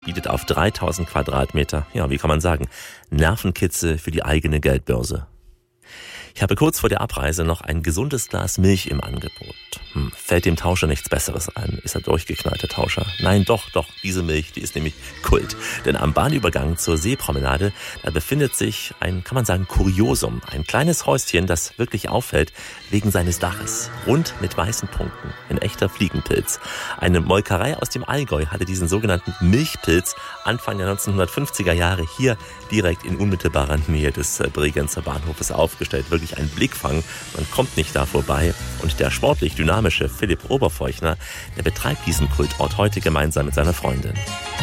bietet auf 3000 Quadratmeter, ja, wie kann man sagen, Nervenkitzel für die eigene Geldbörse. Ich habe kurz vor der Abreise noch ein gesundes Glas Milch im Angebot. Fällt dem Tauscher nichts Besseres ein? Ist er durchgeknallt, der Tauscher? Nein, doch, diese Milch, die ist nämlich Kult. Denn am Bahnübergang zur Seepromenade, da befindet sich ein, kann man sagen, Kuriosum. Ein kleines Häuschen, das wirklich auffällt wegen seines Daches. Rund mit weißen Punkten. Ein echter Fliegenpilz. Eine Molkerei aus dem Allgäu hatte diesen sogenannten Milchpilz Anfang der 1950er Jahre hier direkt in unmittelbarer Nähe des Bregenzer Bahnhofes aufgestellt. Wirklich ein Blickfang, man kommt nicht da vorbei. Und der sportlich dynamische Philipp Oberfeuchner, der betreibt diesen Kultort heute gemeinsam mit seiner Freundin.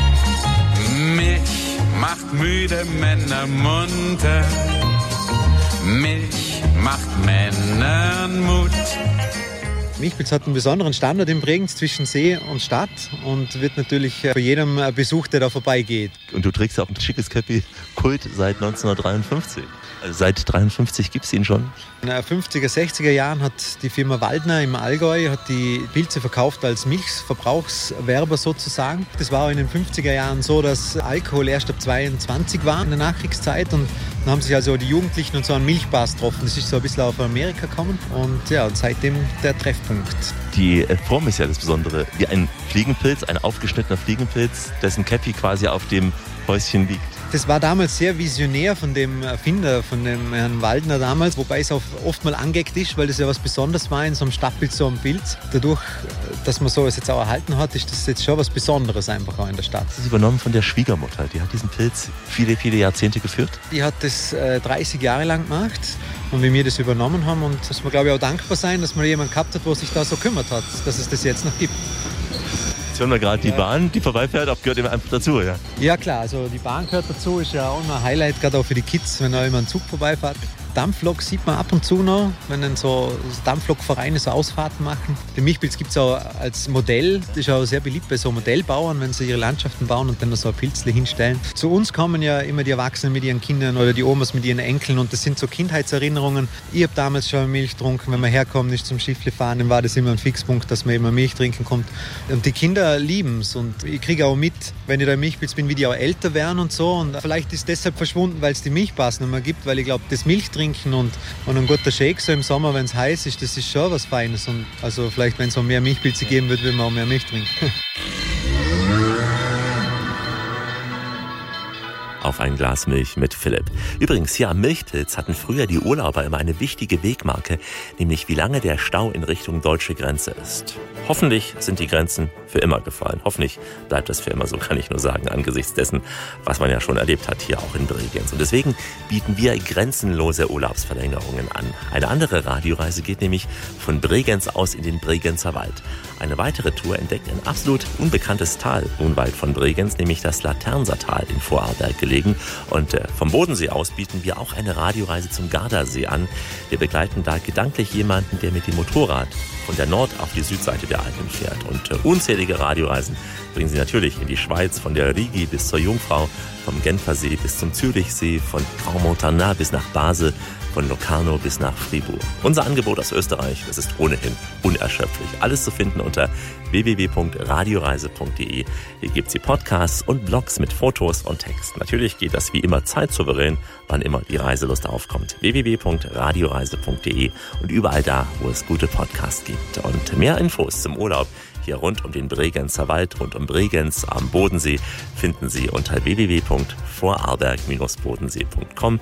Milch macht müde Männer munter, Milch macht Männern Mut. Milchpilz hat einen besonderen Standort in Bregenz zwischen See und Stadt und wird natürlich für jedem Besuch, der da vorbeigeht. Und du trägst ja auch ein schickes Käppi, Kult seit 1953. Also seit 1953 gibt es ihn schon. In den 50er, 60er Jahren hat die Firma Waldner im Allgäu hat die Pilze verkauft als Milchverbrauchswerber sozusagen. Das war auch in den 50er Jahren so, dass Alkohol erst ab 22 war in der Nachkriegszeit und dann haben sich also die Jugendlichen und so an Milchbars getroffen. Das ist so ein bisschen auf Amerika gekommen und ja, und seitdem der Treffpunkt. Die Form ist ja das Besondere, wie ein Fliegenpilz, ein aufgeschnittener Fliegenpilz, dessen Käppi quasi auf dem Häuschen liegt. Das war damals sehr visionär von dem Erfinder, von dem Herrn Waldner damals, wobei es auch oft mal angeeckt ist, weil das ja was Besonderes war in so einem Stadtbild, so einem Pilz. Dadurch, dass man sowas jetzt auch erhalten hat, ist das jetzt schon was Besonderes einfach auch in der Stadt. Das ist übernommen von der Schwiegermutter, die hat diesen Pilz viele, viele Jahrzehnte geführt. Die hat das 30 Jahre lang gemacht und wie wir das übernommen haben und muss man, glaube ich, auch dankbar sein, dass man jemanden gehabt hat, der sich da so kümmert hat, dass es das jetzt noch gibt. Jetzt hören wir gerade die Bahn, die vorbeifährt, ob gehört immer einfach dazu, ja? Ja klar, also die Bahn gehört dazu, ist ja auch immer ein Highlight, gerade auch für die Kids, wenn da immer ein Zug vorbeifährt. Dampflok sieht man ab und zu noch, wenn dann so Dampflokvereine so Ausfahrten machen. Den Milchpilz gibt es auch als Modell, das ist auch sehr beliebt bei so Modellbauern, wenn sie ihre Landschaften bauen und dann so ein Pilzle hinstellen. Zu uns kommen ja immer die Erwachsenen mit ihren Kindern oder die Omas mit ihren Enkeln und das sind so Kindheitserinnerungen. Ich habe damals schon Milch getrunken, wenn man herkommt, nicht zum Schiffle fahren, dann war das immer ein Fixpunkt, dass man immer Milch trinken kommt. Und die Kinder lieben es und ich kriege auch mit, wenn ich da im Milchpilz bin, wie die auch älter werden und so und vielleicht ist deshalb verschwunden, weil es die Milchbars nicht mehr gibt, weil ich glaube, das Milchtrinken und ein guter Shake so im Sommer, wenn es heiß ist, das ist schon was Feines. Und also vielleicht, wenn es auch mehr Milchpilze geben wird, würden wir auch mehr Milch trinken. Auf ein Glas Milch mit Philipp. Übrigens, hier am Milchpilz hatten früher die Urlauber immer eine wichtige Wegmarke, nämlich wie lange der Stau in Richtung deutsche Grenze ist. Hoffentlich sind die Grenzen für immer gefallen. Hoffentlich bleibt das für immer so, kann ich nur sagen, angesichts dessen, was man ja schon erlebt hat hier auch in Bregenz. Und deswegen bieten wir grenzenlose Urlaubsverlängerungen an. Eine andere Radioreise geht nämlich von Bregenz aus in den Bregenzer Wald. Eine weitere Tour entdeckt ein absolut unbekanntes Tal unweit von Bregenz, nämlich das Laternsertal in Vorarlberg gelegen. Und vom Bodensee aus bieten wir auch eine Radioreise zum Gardasee an. Wir begleiten da gedanklich jemanden, der mit dem Motorrad von der Nord- auf die Südseite der Alpen fährt. Und unzählige Radioreisen bringen Sie natürlich in die Schweiz, von der Rigi bis zur Jungfrau, vom Genfersee bis zum Zürichsee, von Crans-Montana bis nach Basel, von Locarno bis nach Fribourg. Unser Angebot aus Österreich, das ist ohnehin unerschöpflich. Alles zu finden unter www.radioreise.de. Hier gibt es die Podcasts und Blogs mit Fotos und Text. Natürlich geht das wie immer zeitsouverän, wann immer die Reiselust aufkommt. www.radioreise.de und überall da, wo es gute Podcasts gibt. Und mehr Infos zum Urlaub hier rund um den Bregenzer Wald, rund um Bregenz am Bodensee, finden Sie unter www.vorarlberg-bodensee.com,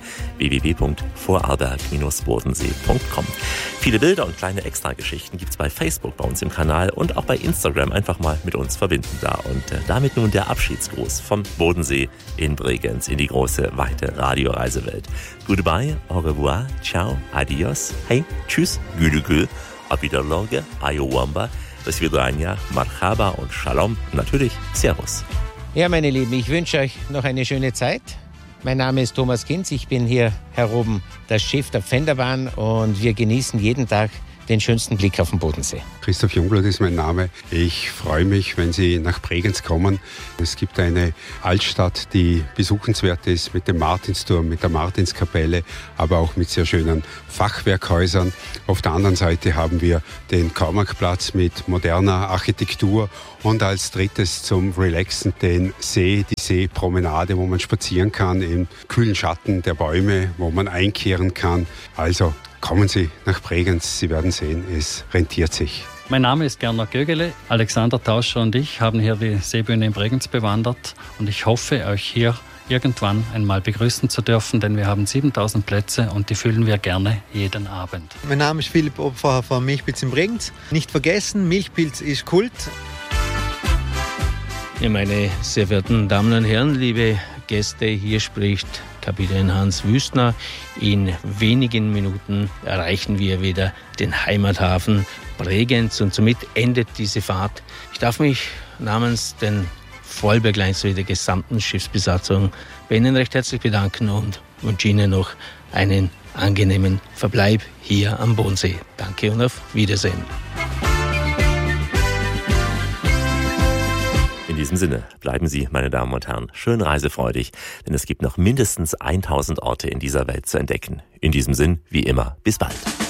www.vorarlberg-bodensee.com. Viele Bilder und kleine Extrageschichten gibt's bei Facebook bei uns im Kanal und auch bei Instagram. Einfach mal mit uns verbinden da. Und damit nun der Abschiedsgruß vom Bodensee in Bregenz in die große, weite Radioreisewelt. Goodbye, au revoir, ciao, adios, hey, tschüss, gülü, auf Wiedersehen, ayowamba, das Vidranja, Marhaba und Shalom und natürlich Servus. Ja, meine Lieben, ich wünsche euch noch eine schöne Zeit. Mein Name ist Thomas Kinz, ich bin hier oben das Chef der Pfänderbahn und wir genießen jeden Tag den schönsten Blick auf den Bodensee. Christoph Jungblut ist mein Name. Ich freue mich, wenn Sie nach Bregenz kommen. Es gibt eine Altstadt, die besuchenswert ist mit dem Martinsturm, mit der Martinskapelle, aber auch mit sehr schönen Fachwerkhäusern. Auf der anderen Seite haben wir den Kormakplatz mit moderner Architektur und als drittes zum Relaxen den See, die Seepromenade, wo man spazieren kann im kühlen Schatten der Bäume, wo man einkehren kann. Also kommen Sie nach Bregenz, Sie werden sehen, es rentiert sich. Mein Name ist Gernot Gögele. Alexander Tauscher und ich haben hier die Seebühne in Bregenz bewandert und ich hoffe, euch hier irgendwann einmal begrüßen zu dürfen, denn wir haben 7000 Plätze und die füllen wir gerne jeden Abend. Mein Name ist Philipp Opfer von Milchpilz in Bregenz. Nicht vergessen, Milchpilz ist Kult. Ja, meine sehr verehrten Damen und Herren, liebe Gäste, hier spricht Kapitän Hans Wüstner. In wenigen Minuten erreichen wir wieder den Heimathafen Bregenz und somit endet diese Fahrt. Ich darf mich namens den Vorarlberg-Lines sowie der gesamten Schiffsbesatzung bei Ihnen recht herzlich bedanken und wünsche Ihnen noch einen angenehmen Verbleib hier am Bodensee. Danke und auf Wiedersehen. In diesem Sinne, bleiben Sie, meine Damen und Herren, schön reisefreudig, denn es gibt noch mindestens 1000 Orte in dieser Welt zu entdecken. In diesem Sinn, wie immer, bis bald.